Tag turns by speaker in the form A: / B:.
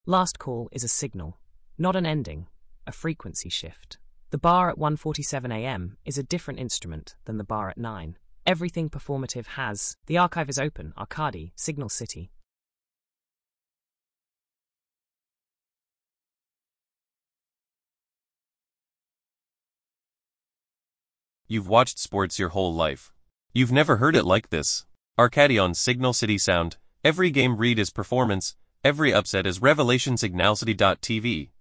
A: Last call is a signal, not an ending, a frequency shift. The bar at 1:47 a.m. is a different instrument than the bar at 9. Everything performative has. The archive is open, Arcady, Signal City.
B: You've watched sports your whole life. You've never heard it like this. Arcady on Signal City Sound. Every game read is performance, every upset is revelation. Signalcity.tv.